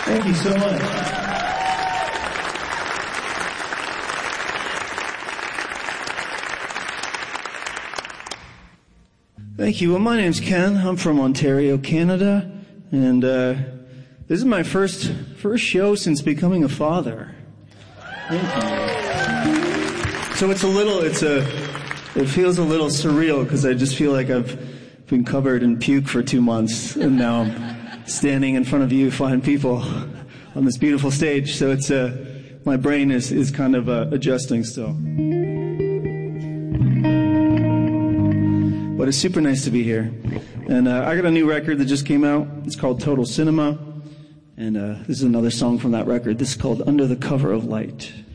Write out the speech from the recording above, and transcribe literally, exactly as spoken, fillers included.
Thank you so much. Thank you. Well, my name's Ken. I'm from Ontario, Canada, and uh, this is my first first show since becoming a father. Thank you. So it's a little, it's a, it feels a little surreal because I just feel like I've been covered in puke for two months, and now I'm standing in front of you fine people on this beautiful stage. So it's uh, my brain is is kind of uh, adjusting still. But it's super nice to be here. And uh, I got a new record that just came out. It's called Total Cinema. And uh, this is another song from that record. This is called Under the Cover of Light.